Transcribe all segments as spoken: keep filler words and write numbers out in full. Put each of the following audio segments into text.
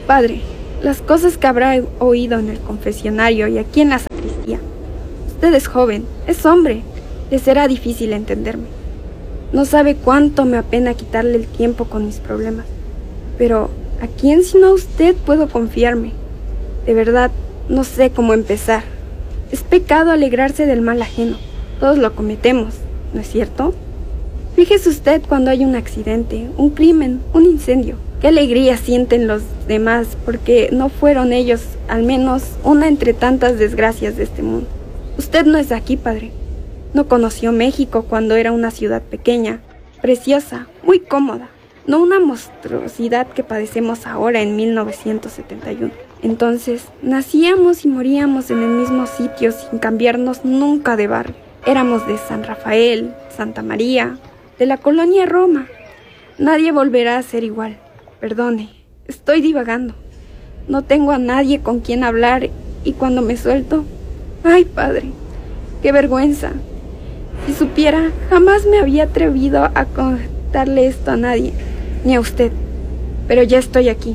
Padre, las cosas que habrá oído en el confesionario y aquí en la sacristía. Usted es joven, es hombre, le será difícil entenderme. No sabe cuánto me apena quitarle el tiempo con mis problemas. Pero, ¿a quién sino a usted puedo confiarme? De verdad, no sé cómo empezar. Es pecado alegrarse del mal ajeno. Todos lo cometemos, ¿no es cierto? Fíjese usted cuando hay un accidente, un crimen, un incendio. Qué alegría sienten los demás porque no fueron ellos, al menos, una entre tantas desgracias de este mundo. Usted no es de aquí, padre. No conoció México cuando era una ciudad pequeña, preciosa, muy cómoda. No una monstruosidad que padecemos ahora en mil novecientos setenta y uno. Entonces, nacíamos y moríamos en el mismo sitio sin cambiarnos nunca de barrio. Éramos de San Rafael, Santa María, de la colonia Roma. Nadie volverá a ser igual. Perdone, estoy divagando. No tengo a nadie con quien hablar y cuando me suelto... ¡Ay, padre! ¡Qué vergüenza! Si supiera, jamás me había atrevido a contarle esto a nadie, ni a usted. Pero ya estoy aquí.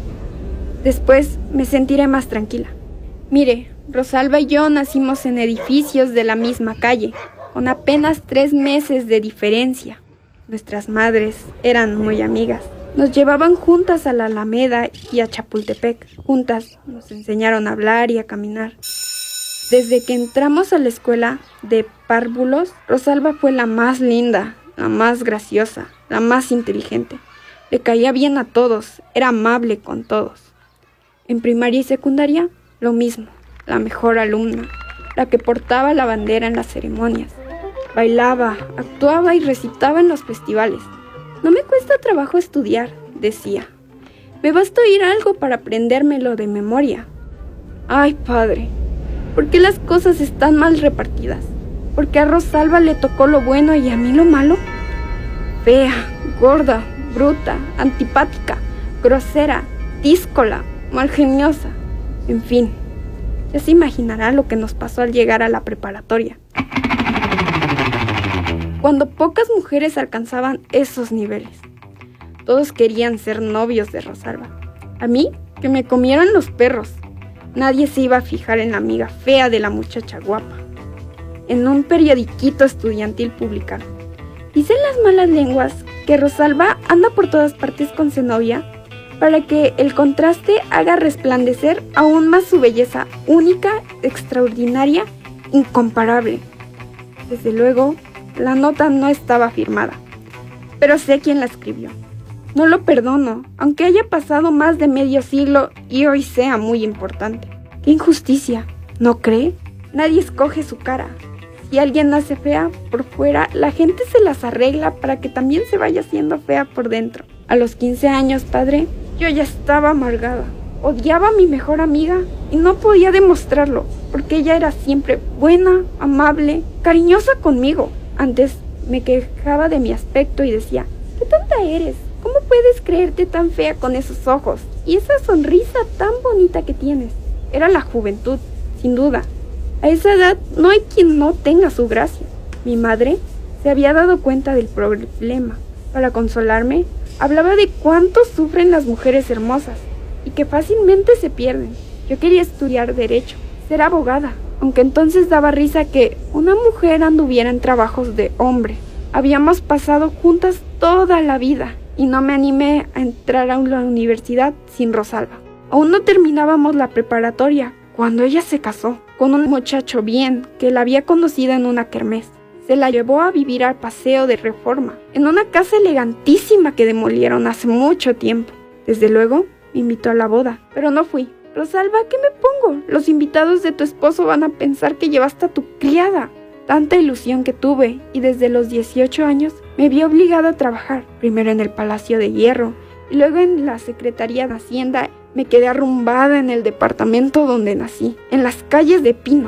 Después me sentiré más tranquila. Mire, Rosalba y yo nacimos en edificios de la misma calle, con apenas tres meses de diferencia. Nuestras madres eran muy amigas. Nos llevaban juntas a la Alameda y a Chapultepec. Juntas nos enseñaron a hablar y a caminar. Desde que entramos a la escuela de párvulos, Rosalba fue la más linda, la más graciosa, la más inteligente. Le caía bien a todos, era amable con todos. En primaria y secundaria, lo mismo, la mejor alumna, la que portaba la bandera en las ceremonias. Bailaba, actuaba y recitaba en los festivales. No me cuesta trabajo estudiar, decía. Me basta oír algo para aprendérmelo de memoria. Ay, padre, ¿por qué las cosas están mal repartidas? ¿Por qué a Rosalba le tocó lo bueno y a mí lo malo? Fea, gorda, bruta, antipática, grosera, díscola, malgeniosa. En fin, ya se imaginará lo que nos pasó al llegar a la preparatoria. Cuando pocas mujeres alcanzaban esos niveles. Todos querían ser novios de Rosalba. A mí, que me comieran los perros. Nadie se iba a fijar en la amiga fea de la muchacha guapa. En un periodiquito estudiantil publicaron: dicen las malas lenguas que Rosalba anda por todas partes con Zenobia para que el contraste haga resplandecer aún más su belleza única, extraordinaria, incomparable. Desde luego, la nota no estaba firmada, pero sé quién la escribió. No lo perdono, aunque haya pasado más de medio siglo y hoy sea muy importante. ¡Qué injusticia! ¿No cree? Nadie escoge su cara. Si alguien nace fea por fuera, la gente se las arregla para que también se vaya haciendo fea por dentro. A los quince años, padre, yo ya estaba amargada. Odiaba a mi mejor amiga y no podía demostrarlo, porque ella era siempre buena, amable, cariñosa conmigo. Antes me quejaba de mi aspecto y decía: ¿qué tonta eres? ¿Cómo puedes creerte tan fea con esos ojos y esa sonrisa tan bonita que tienes? Era la juventud, sin duda. A esa edad no hay quien no tenga su gracia. Mi madre se había dado cuenta del problema. Para consolarme, hablaba de cuánto sufren las mujeres hermosas y que fácilmente se pierden. Yo quería estudiar derecho, ser abogada, aunque entonces daba risa que una mujer anduviera en trabajos de hombre. Habíamos pasado juntas toda la vida y no me animé a entrar a la universidad sin Rosalba. Aún no terminábamos la preparatoria cuando ella se casó con un muchacho bien que la había conocido en una kermés. Se la llevó a vivir al Paseo de Reforma, en una casa elegantísima que demolieron hace mucho tiempo. Desde luego, me invitó a la boda, pero no fui. Rosalba, ¿qué me pongo? Los invitados de tu esposo van a pensar que llevaste a tu criada. Tanta ilusión que tuve, y desde los dieciocho años me vi obligada a trabajar, primero en el Palacio de Hierro, y luego en la Secretaría de Hacienda. Me quedé arrumbada en el departamento donde nací, en las calles de Pino.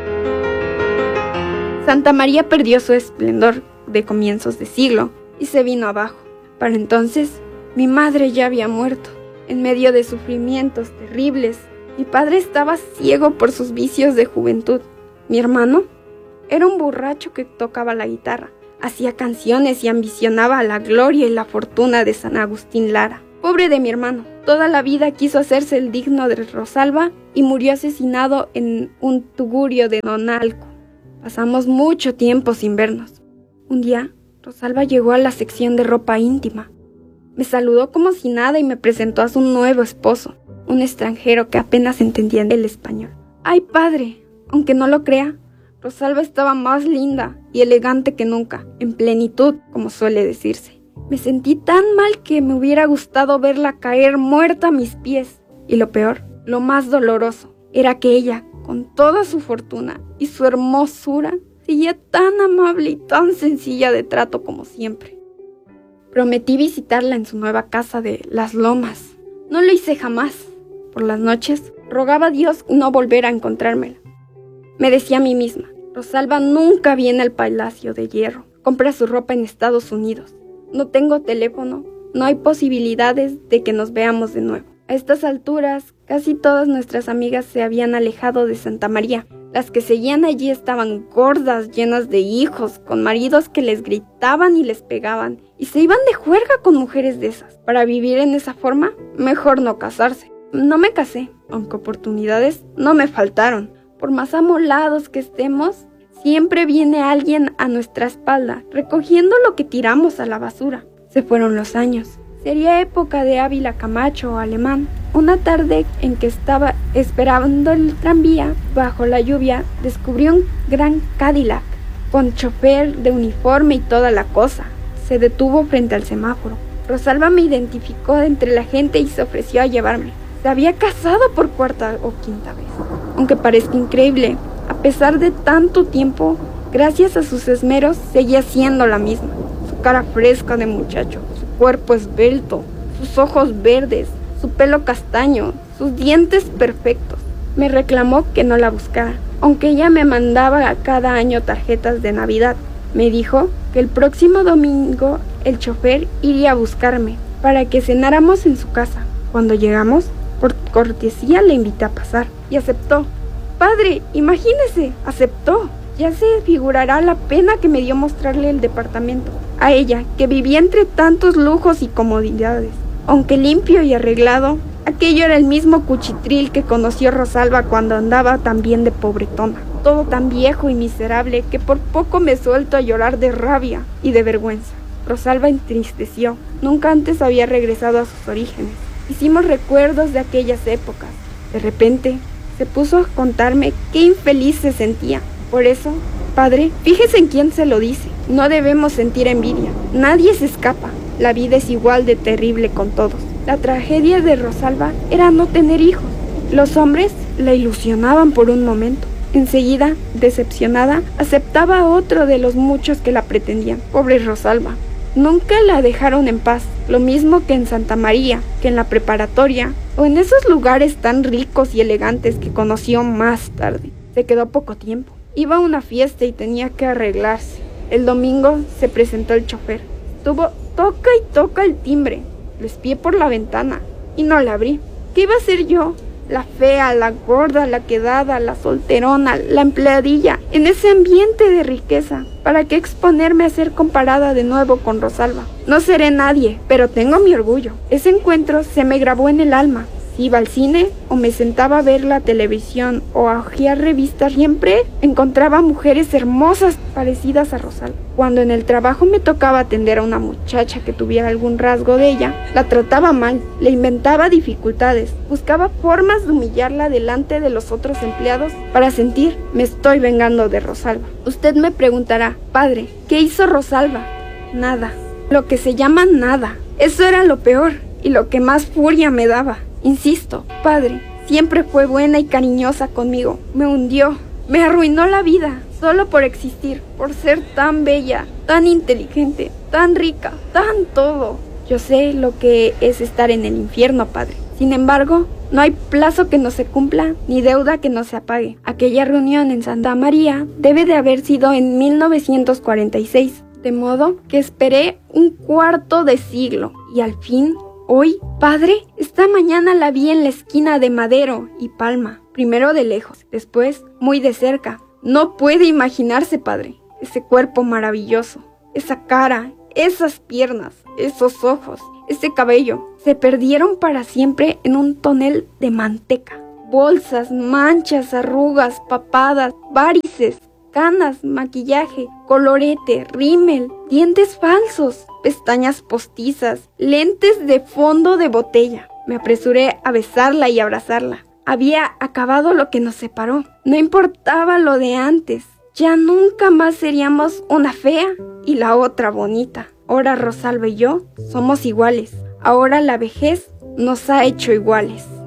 Santa María perdió su esplendor de comienzos de siglo y se vino abajo. Para entonces, mi madre ya había muerto. En medio de sufrimientos terribles, mi padre estaba ciego por sus vicios de juventud. Mi hermano era un borracho que tocaba la guitarra, hacía canciones y ambicionaba la gloria y la fortuna de San Agustín Lara. Pobre de mi hermano, toda la vida quiso hacerse el digno de Rosalba y murió asesinado en un tugurio de Nonalco. Pasamos mucho tiempo sin vernos. Un día, Rosalba llegó a la sección de ropa íntima. Me saludó como si nada y me presentó a su nuevo esposo, un extranjero que apenas entendía el español. ¡Ay, padre! Aunque no lo crea, Rosalba estaba más linda y elegante que nunca, en plenitud, como suele decirse. Me sentí tan mal que me hubiera gustado verla caer muerta a mis pies. Y lo peor, lo más doloroso, era que ella, con toda su fortuna y su hermosura, seguía tan amable y tan sencilla de trato como siempre. Prometí visitarla en su nueva casa de Las Lomas. No lo hice jamás. Por las noches, rogaba a Dios no volver a encontrármela. Me decía a mí misma, Rosalba nunca viene al Palacio de Hierro. Compra su ropa en Estados Unidos. No tengo teléfono. No hay posibilidades de que nos veamos de nuevo. A estas alturas, casi todas nuestras amigas se habían alejado de Santa María. Las que seguían allí estaban gordas, llenas de hijos, con maridos que les gritaban y les pegaban, y se iban de juerga con mujeres de esas. Para vivir en esa forma, mejor no casarse. No me casé, aunque oportunidades no me faltaron. Por más amolados que estemos, siempre viene alguien a nuestra espalda, recogiendo lo que tiramos a la basura. Se fueron los años. Sería época de Ávila Camacho o Alemán. Una tarde en que estaba esperando el tranvía, bajo la lluvia, descubrí un gran Cadillac, con chofer de uniforme y toda la cosa. Se detuvo frente al semáforo. Rosalba me identificó entre la gente y se ofreció a llevarme. Se había casado por cuarta o quinta vez. Aunque parezca increíble, a pesar de tanto tiempo, gracias a sus esmeros, seguía siendo la misma. Su cara fresca de muchacho, su cuerpo esbelto, sus ojos verdes, su pelo castaño, sus dientes perfectos. Me reclamó que no la buscara, aunque ella me mandaba cada año tarjetas de Navidad. Me dijo que el próximo domingo el chofer iría a buscarme para que cenáramos en su casa. Cuando llegamos, por cortesía le invité a pasar y aceptó. Padre, imagínese, aceptó. Ya se figurará la pena que me dio mostrarle el departamento a ella, que vivía entre tantos lujos y comodidades. Aunque limpio y arreglado, aquello era el mismo cuchitril que conoció Rosalba cuando andaba tan bien de pobretona. Todo tan viejo y miserable que por poco me suelto a llorar de rabia y de vergüenza. Rosalba entristeció. Nunca antes había regresado a sus orígenes. Hicimos recuerdos de aquellas épocas. De repente, se puso a contarme qué infeliz se sentía. Por eso, padre, fíjese en quién se lo dice. No debemos sentir envidia. Nadie se escapa. La vida es igual de terrible con todos. La tragedia de Rosalba era no tener hijos. Los hombres la ilusionaban por un momento. Enseguida, decepcionada, aceptaba a otro de los muchos que la pretendían. Pobre Rosalba. Nunca la dejaron en paz, lo mismo que en Santa María, que en la preparatoria, o en esos lugares tan ricos y elegantes que conoció más tarde. Se quedó poco tiempo. Iba a una fiesta y tenía que arreglarse. El domingo se presentó el chofer. Estuvo toca y toca el timbre. Lo espié por la ventana y no la abrí. ¿Qué iba a hacer yo? La fea, la gorda, la quedada, la solterona, la empleadilla, en ese ambiente de riqueza. ¿Para qué exponerme a ser comparada de nuevo con Rosalba? No seré nadie, pero tengo mi orgullo. Ese encuentro se me grabó en el alma. Si iba al cine o me sentaba a ver la televisión o a hojear revistas, siempre encontraba mujeres hermosas parecidas a Rosalba. Cuando en el trabajo me tocaba atender a una muchacha que tuviera algún rasgo de ella, la trataba mal, le inventaba dificultades, buscaba formas de humillarla delante de los otros empleados para sentir, me estoy vengando de Rosalba. Usted me preguntará, padre, ¿qué hizo Rosalba? Nada. Lo que se llama nada. Eso era lo peor y lo que más furia me daba. Insisto, padre, siempre fue buena y cariñosa conmigo. Me hundió, me arruinó la vida, solo por existir, por ser tan bella, tan inteligente, tan rica, tan todo. Yo sé lo que es estar en el infierno, padre. Sin embargo, no hay plazo que no se cumpla, ni deuda que no se apague. Aquella reunión en Santa María debe de haber sido en mil novecientos cuarenta y seis, de modo que esperé un cuarto de siglo, y al fin... Hoy, padre, esta mañana la vi en la esquina de Madero y Palma, primero de lejos, después muy de cerca. No puede imaginarse, padre, ese cuerpo maravilloso, esa cara, esas piernas, esos ojos, ese cabello. Se perdieron para siempre en un tonel de manteca. Bolsas, manchas, arrugas, papadas, varices, canas, maquillaje, colorete, rímel, dientes falsos, pestañas postizas, lentes de fondo de botella. Me apresuré a besarla y abrazarla. Había acabado lo que nos separó. No importaba lo de antes. Ya nunca más seríamos una fea y la otra bonita. Ahora Rosalba y yo somos iguales. Ahora la vejez nos ha hecho iguales.